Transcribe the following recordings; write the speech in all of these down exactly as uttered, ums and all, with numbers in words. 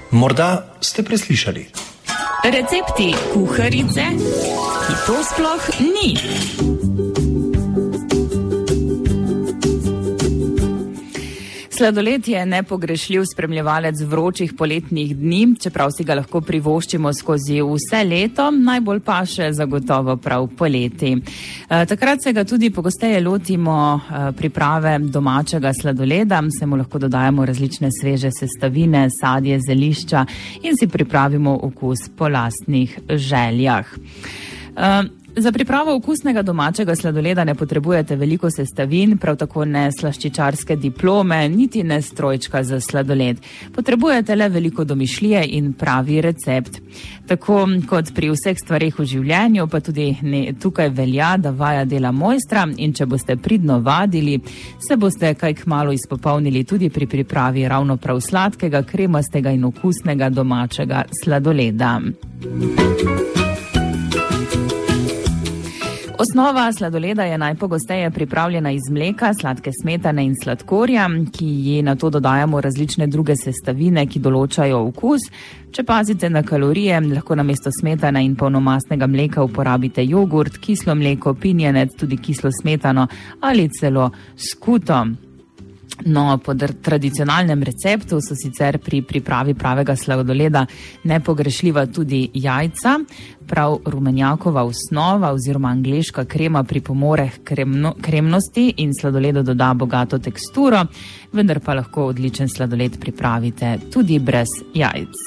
Morda ste preslišali. Recepti kuharice, ki to sploh ni. Sladoled je nepogrešljiv spremljevalec vročih poletnih dni, čeprav si ga lahko privoščimo skozi vse leto, najbolj pa še zagotovo prav poleti. E, takrat se ga tudi pogosteje lotimo e, priprave domačega sladoleda, se mu lahko dodajamo različne sveže sestavine, sadje, zelišča in si pripravimo okus po lastnih željah. E, Za pripravo okusnega domačega sladoleda ne potrebujete veliko sestavin, prav tako ne slaščičarske diplome, niti ne strojčka za sladoled. Potrebujete le veliko domišljije in pravi recept. Tako kot pri vseh stvareh v življenju, pa tudi ne, tukaj velja, da vaja dela mojstra in če boste pridno vadili, se boste kaj kmalu izpopolnili tudi pri pripravi ravno prav sladkega, kremastega in okusnega domačega sladoleda. Osnova sladoleda je najpogosteje pripravljena iz mleka, sladke smetane in sladkorja, ki ji nato dodajamo različne druge sestavine, ki določajo okus. Če pazite na kalorije, lahko namesto smetane in polnomastnega mleka uporabite jogurt, kislo mleko, pinjenec, tudi kislo smetano ali celo skuto. No, po tradicionalnem receptu so sicer pri pripravi pravega sladoleda nepogrešljiva tudi jajca. Prav rumenjakova osnova oziroma angleška krema pripomore k kremno, kremnosti in sladoledu doda bogato teksturo, vendar pa lahko odličen sladoled pripravite tudi brez jajc.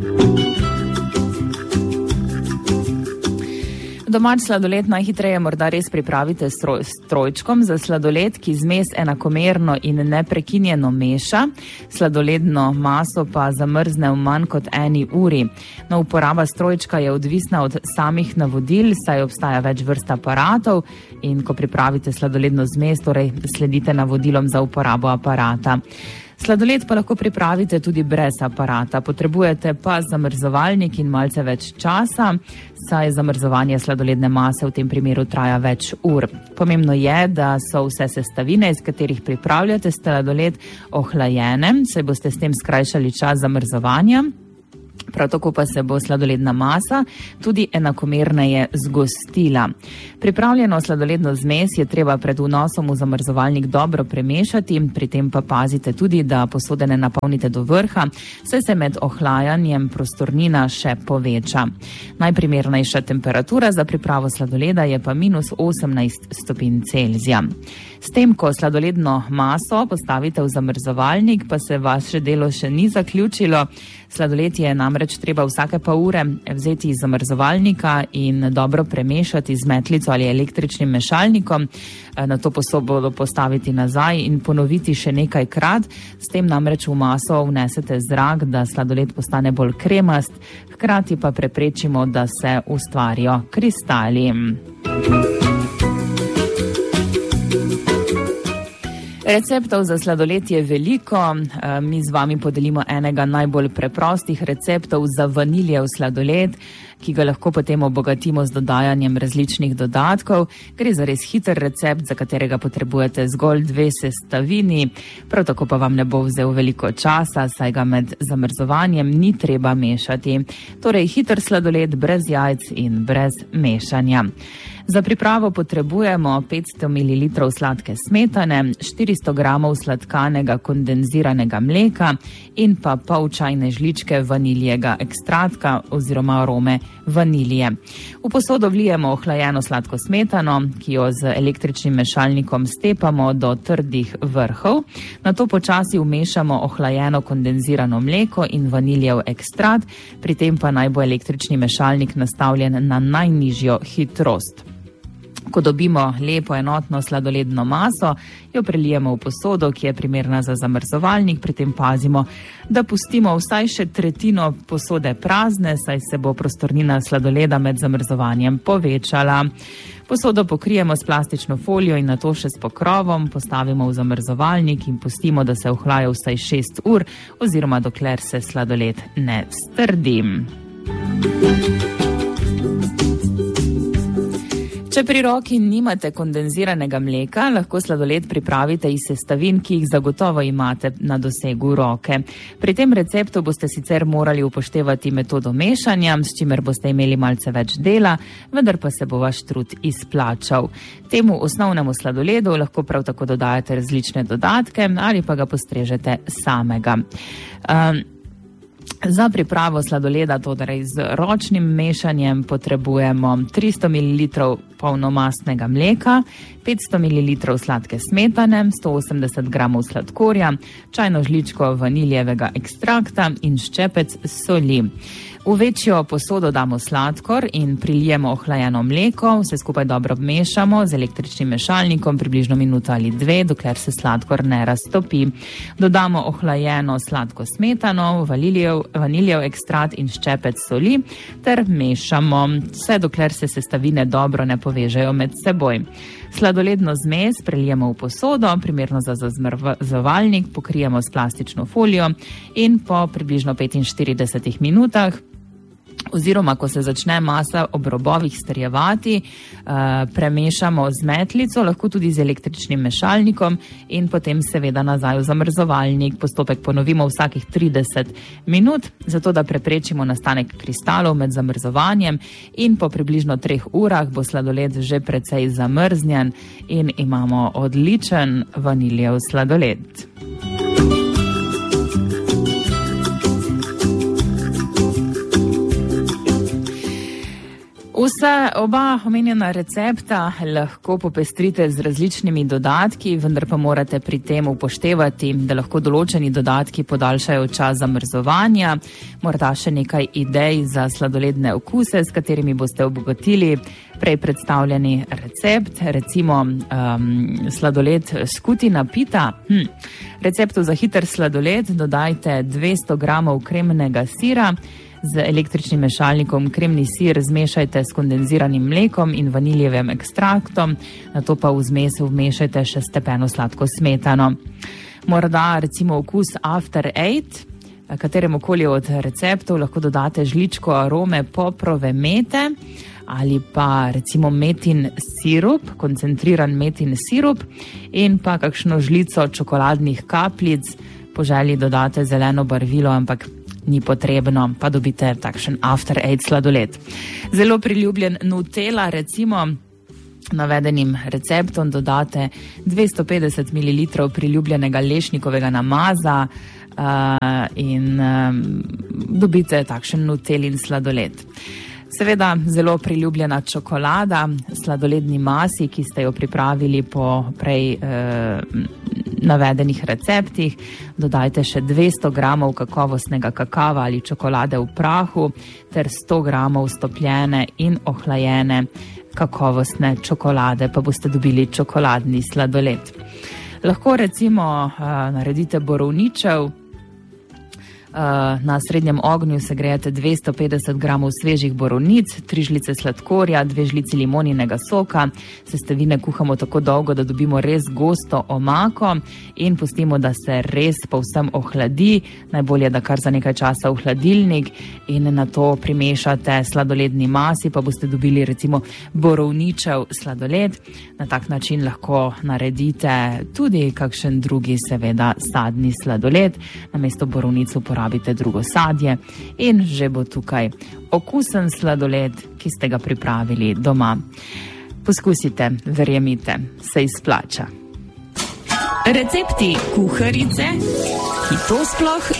Domač sladoled najhitreje morda res pripravite s strojčkom za sladoled, ki zmes enakomerno in neprekinjeno meša. Sladoledno maso pa zamrzne v manj kot eni uri. No, uporaba strojčka je odvisna od samih navodil, saj obstaja več vrst aparatov in ko pripravite sladoledno zmes, torej sledite navodilom za uporabo aparata. Sladoled pa lahko pripravite tudi brez aparata. Potrebujete pa zamrzovalnik in malce več časa, saj zamrzovanje sladoledne mase v tem primeru traja več ur. Pomembno je, da so vse sestavine, iz katerih pripravljate sladoled, ohlajene, saj boste s tem skrajšali čas zamrzovanja. Prav tako pa se bo sladoledna masa tudi enakomerneje zgostila. Pripravljeno sladoledno zmes je treba pred vnosom v zamrzovalnik dobro premešati, pri tem pa pazite tudi, da posode ne napolnite do vrha, saj se med ohlajanjem prostornina še poveča. Najprimernejša temperatura za pripravo sladoleda je pa minus osemnajst stopinj Celzija. S tem, ko sladoledno maso postavite v zamrzovalnik, pa se vaše delo še ni zaključilo. Sladoled je namreč treba vsake pa ure vzeti iz zamrzovalnika in dobro premešati z metlico ali električnim mešalnikom, na to posodo postaviti nazaj in ponoviti še nekajkrat. S tem namreč v maso vnesete zrak, da sladoled postane bolj kremast, hkrati pa preprečimo, da se ustvarijo kristali. Receptov za sladoled je veliko, mi z vami podelimo enega najbolj preprostih receptov za vaniljev sladoled, ki ga lahko potem obogatimo z dodajanjem različnih dodatkov. Gre za res hiter recept, za katerega potrebujete zgolj dve sestavini, prav tako pa vam ne bo vzel veliko časa, saj ga med zamrzovanjem ni treba mešati. Torej hiter sladoled brez jajc in brez mešanja. Za pripravo potrebujemo petsto mililitrov sladke smetane, štiristo gramov sladkanega kondenziranega mleka in pa pol čajne žličke vaniljega ekstrakta oziroma arome vanilije. V posodo vlijemo ohlajeno sladko smetano, ki jo z električnim mešalnikom stepamo do trdih vrhov. Nato počasi vmešamo ohlajeno kondenzirano mleko in vaniljev ekstrakt, pri tem pa naj bo električni mešalnik nastavljen na najnižjo hitrost. Ko dobimo lepo enotno sladoledno maso, jo prelijemo v posodo, ki je primerna za zamrzovalnik, pri tem pazimo, da pustimo vsaj še tretjino posode prazne, saj se bo prostornina sladoleda med zamrzovanjem povečala. Posodo pokrijemo s plastično folijo in nato še s pokrovom, postavimo v zamrzovalnik in pustimo, da se ohlaja vsaj šest ur oziroma dokler se sladoled ne strdi. Če Če pri roki nimate kondenziranega mleka, lahko sladoled pripravite iz sestavin, ki jih zagotovo imate na dosegu roke. Pri tem receptu boste sicer morali upoštevati metodo mešanja, s čimer boste imeli malce več dela, vendar pa se bo vaš trud izplačal. Temu osnovnemu sladoledu lahko prav tako dodajate različne dodatke ali pa ga postrežete samega. Um, Za pripravo sladoleda, torej z ročnim mešanjem, potrebujemo tristo mililitrov polnomastnega mleka, petsto mililitrov sladke smetane, sto osemdeset gramov sladkorja, čajno žličko vaniljevega ekstrakta in ščepec soli. V večjo posodo damo sladkor in prilijemo ohlajeno mleko, vse skupaj dobro mešamo z električnim mešalnikom približno minuto ali dve, dokler se sladkor ne raztopi. Dodamo ohlajeno sladko smetano, vaniljev, vaniljev ekstrakt in ščepec soli ter mešamo, vse dokler se sestavine dobro ne povežejo med seboj. Sladoledno zmes prelijemo v posodo, primerno za zamrzovalnik, pokrijemo s plastično folijo in po približno petinštiridesetih minutah oziroma ko se začne masa ob robovih strjevati, premešamo z metlico, lahko tudi z električnim mešalnikom in potem seveda nazaj v zamrzovalnik. Postopek ponovimo vsakih trideset minut, zato da preprečimo nastanek kristalov med zamrzovanjem in po približno treh urah bo sladoled že precej zamrznjen in imamo odličen vaniljev sladoled. Vsa oba omenjena recepta lahko popestrite z različnimi dodatki, vendar pa morate pri tem upoštevati, da lahko določeni dodatki podaljšajo čas zamrzovanja, morda še nekaj idej za sladoledne okuse, s katerimi boste obogatili prej predstavljeni recept, recimo um, sladoled skutina pita. Hm. Receptu za hiter sladoled dodajte dvesto gramov kremnega sira, z električnim mešalnikom kremni sir zmešajte s kondenziranim mlekom in vaniljevim ekstraktom, nato pa v zmes vmešajte še stepeno sladko smetano. Morda recimo okus After Eight, kateremukoli od receptov lahko dodate žličko arome poprove mete ali pa recimo metin sirup, koncentriran metin sirup in pa kakšno žlico čokoladnih kapljic, po želji dodate zeleno barvilo, ampak ni potrebno, pa dobite takšen After Eight sladoled. Zelo priljubljen Nutella, recimo, navedenim receptom dodate dvesto petdeset mililitrov priljubljenega lešnikovega namaza uh, in um, dobite takšen Nutellin sladoled. Seveda zelo priljubljena čokolada, sladoledni masi, ki ste jo pripravili po prej eh, navedenih receptih. Dodajte še dvesto gramov kakovostnega kakava ali čokolade v prahu ter sto gramov stopljene in ohlajene kakovostne čokolade, pa boste dobili čokoladni sladoled. Lahko recimo eh, naredite borovničev. Na srednjem ognju segrejete dvesto petdeset gramov svežih borovnic, tri žlice sladkorja, dve žlici limoninega soka. Sestavine kuhamo tako dolgo, da dobimo res gosto omako in pustimo, da se res povsem ohladi. Najbolje, da kar za nekaj časa v hladilnik in na to primešate sladoledni masi, pa boste dobili recimo borovničev sladoled. Na tak način lahko naredite tudi kakšen drugi, seveda, sadni sladoled. Namesto borovnic uporabite Rabite drugo sadje in že bo tukaj okusen sladoled, ki ste ga pripravili doma. Poskusite, verjemite, se izplača. Recepti kuharice, ki to sploh